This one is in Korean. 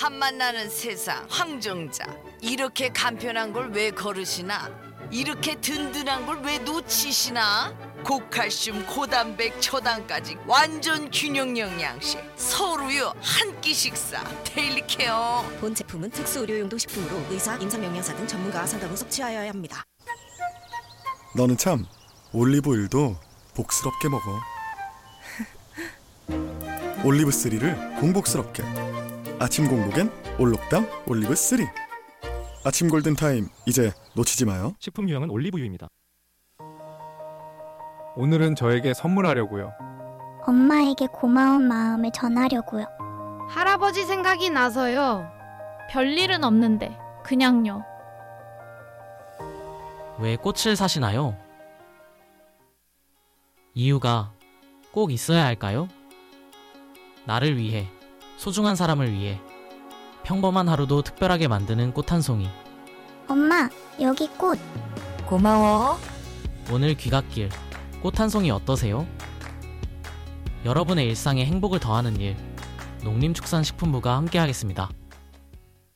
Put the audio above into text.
한맛 나는 세상 황정자. 이렇게 간편한 걸 왜 거르시나? 이렇게 든든한 걸 왜 놓치시나? 고칼슘, 고단백, 초당까지 완전 균형 영양식. 서울우유 한 끼 식사. 데일리 케어. 본 제품은 특수 의료용도 식품으로 의사, 임상영양사 등 전문가와 상담 후 섭취하여야 합니다. 너는 참 올리브오일도 복스럽게 먹어. 올리브3를 공복스럽게. 아침 공복엔 올록당 올리브3. 아침 골든타임 이제 놓치지 마요. 식품 유형은 올리브유입니다. 오늘은 저에게 선물하려고요. 엄마에게 고마운 마음을 전하려고요. 할아버지 생각이 나서요. 별일은 없는데 그냥요. 왜 꽃을 사시나요? 이유가 꼭 있어야 할까요? 나를 위해, 소중한 사람을 위해 평범한 하루도 특별하게 만드는 꽃 한 송이. 엄마, 여기 꽃. 고마워. 오늘 귀갓길 꽃 한 송이 어떠세요? 여러분의 일상에 행복을 더하는 일, 농림축산식품부가 함께하겠습니다.